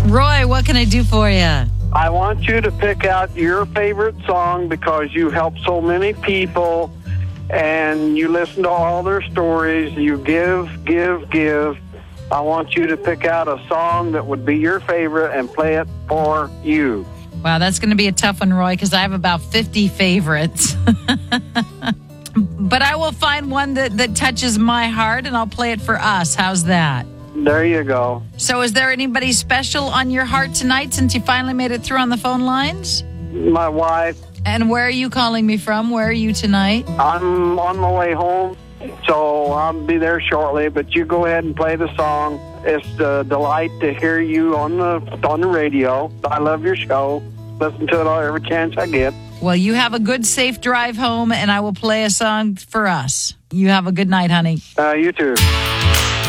Roy, what can I do for you? I want you to pick out your favorite song because you help so many people and you listen to all their stories. You give. I want you to pick out a song that would be your favorite and play it for you. Wow, that's going to be a tough one, Roy, because I have about 50 favorites. But I will find one that touches my heart, and I'll play it for us. How's that? There you go. So is there anybody special on your heart tonight since you finally made it through on the phone lines? My wife. And where are you calling me from? Where are you tonight? I'm on my way home, so I'll be there shortly. But you go ahead and play the song. It's a delight to hear you on the radio. I love your show. Listen to it every chance I get. Well, you have a good, safe drive home, and I will play a song for us. You have a good night, honey. You too.